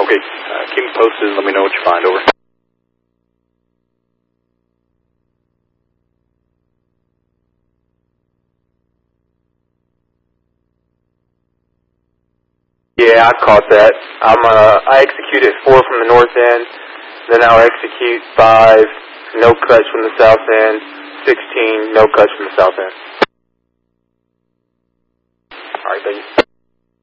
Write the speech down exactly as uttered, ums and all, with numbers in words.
Okay, uh, keep me posted and let me know what you find, over. Yeah, I caught that. I'm, uh, I executed four from the north end, then I'll execute five, no cuts from the south end, sixteen, no cuts from the south end.